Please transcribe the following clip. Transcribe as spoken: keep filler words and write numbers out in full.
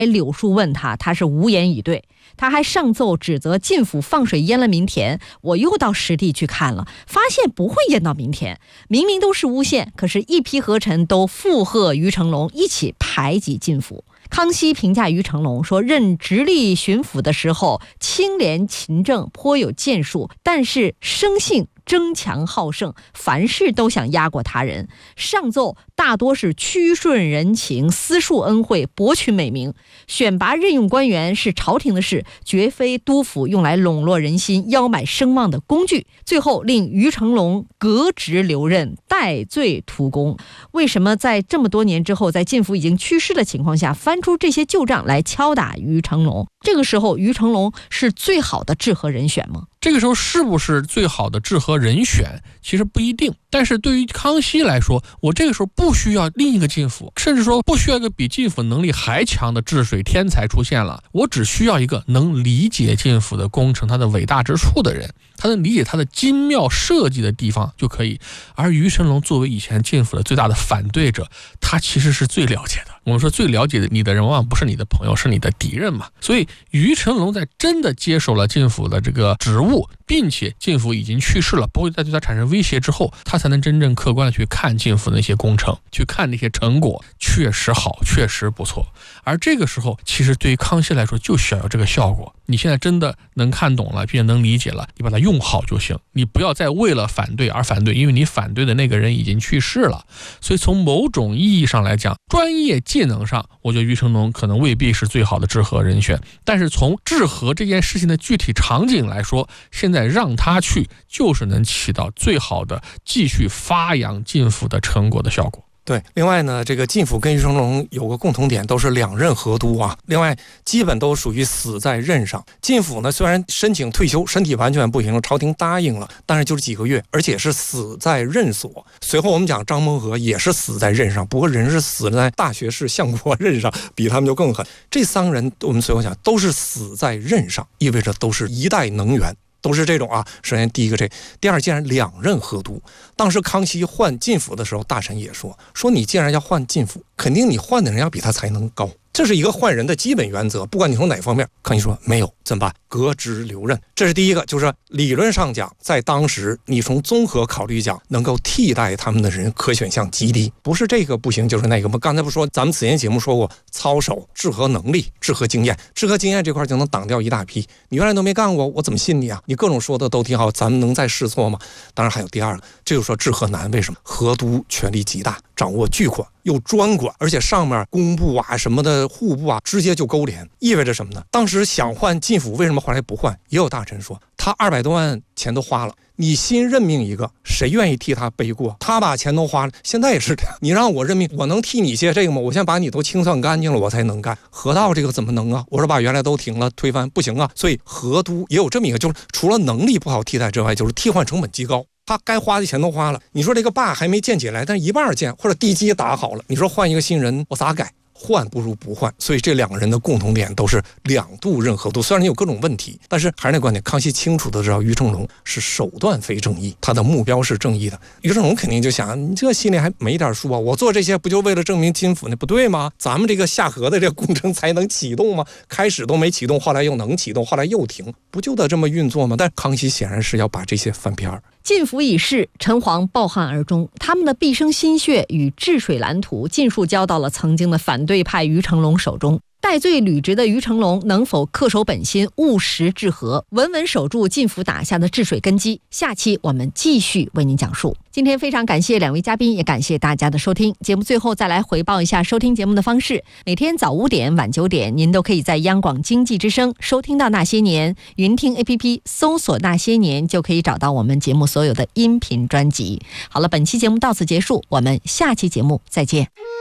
柳树问他，他是无言以对。他还上奏指责晋府放水淹了民田，我又到实地去看了，发现不会淹到民田，明明都是诬陷，可是一批河臣都附和于成龙，一起排挤晋府。康熙评价于成龙说，任直隶巡抚的时候清廉勤政，颇有建树，但是生性争强好胜，凡事都想压过他人。上奏大多是屈顺人情，私树恩惠，博取美名。选拔任用官员是朝廷的事，绝非督府用来笼络人心、邀买声望的工具。最后令于成龙革职留任，戴罪图功。为什么在这么多年之后，在晋府已经去世的情况下，翻出这些旧账来敲打于成龙？这个时候于成龙是最好的治河人选吗？ 这个时候是不是最好的治河人选其实不一定，但是对于康熙来说，我这个时候不需要另一个晋府，甚至说不需要一个比晋府能力还强的治水天才出现了，我只需要一个能理解晋府的工程它的伟大之处的人，他能理解他的精妙设计的地方就可以。而于成龙作为以前晋府的最大的反对者，他其实是最了解的。我们说最了解你的人往往不是你的朋友，是你的敌人嘛。所以于成龙在真的接手了晋府的这个职务，并且晋府已经去世了，不会再对他产生威胁之后，他才能真正客观的去看晋府的那些工程，去看那些成果，确实好，确实不错。而这个时候其实对于康熙来说就需要有这个效果，你现在真的能看懂了并且能理解了，你把它用好就行，你不要再为了反对而反对，因为你反对的那个人已经去世了。所以从某种意义上来讲，专业技能上我觉得于成龙可能未必是最好的治河人选，但是从治河这件事情的具体场景来说，现在让他去就是能起到最好的继续发扬晋府的成果的效果。 对，另外呢，这个晋府跟于成龙有个共同点，都是两任河督啊。另外，基本都属于死在任上。晋府呢，虽然申请退休，身体完全不行，朝廷答应了，但是就是几个月，而且是死在任所。随后我们讲张蒙和也是死在任上，不过人是死在大学士相国任上，比他们就更狠。这三个人我们随后讲都是死在任上，意味着都是一代能员。都是这种啊。首先第一个这，第二，既然两任河督，当时康熙换晋府的时候，大臣也说说你既然要换晋府，肯定你换的人要比他才能高，这是一个换人的基本原则，不管你从哪方面。康熙说没有，怎么办？革职留任。这是第一个，就是理论上讲，在当时你从综合考虑讲，能够替代他们的人可选项极低，不是这个不行就是那个。我们刚才不说，咱们此前节目说过，操守、治河能力、治河经验，治河经验这块就能挡掉一大批。你原来都没干过，我怎么信你啊？你各种说的都挺好，咱们能再试错吗？当然还有第二个，这就说治河难，为什么？河督权力极大，掌握巨款，又专管，而且上面工部啊什么的户部啊直接就勾连，意味着什么呢？当时想换晋府，为什么后来不换？也有大臣说他二百多万钱都花了，你新任命一个，谁愿意替他背锅？他把钱都花了，现在也是这样，你让我任命，我能替你接这个吗？我先把你都清算干净了，我才能干。河道这个怎么能啊？我说把原来都停了，推翻不行啊。所以河督也有这么一个，就是除了能力不好替代之外，就是替换成本极高。他该花的钱都花了，你说这个坝还没建起来，但是一半建，或者地基打好了，你说换一个新人，我咋改？换不如不换。所以这两个人的共同点都是两度任河督，虽然有各种问题，但是还是那观点，康熙清楚的知道于成龙是手段非正义，他的目标是正义的。于成龙肯定就想，你这心里还没点数啊？我做这些不就为了证明金府那不对吗？咱们这个下河的这个工程才能启动吗？开始都没启动，后来又能启动，后来又停，不就得这么运作吗？但康熙显然是要把这些翻篇儿。 晋府已逝，陈璜抱憾而终，他们的毕生心血与治水蓝图尽数交到了曾经的反对派于成龙手中。戴罪履职的于成龙能否恪守本心，务实治河，稳稳守住晋府打下的治水根基？下期我们继续为您讲述。今天非常感谢两位嘉宾，也感谢大家的收听。节目最后再来回报一下收听节目的方式，每天早五点晚九点您都可以在央广经济之声收听到那些年，云听 A P P 搜索那些年就可以找到我们节目所有的音频专辑。好了，本期节目到此结束，我们下期节目再见。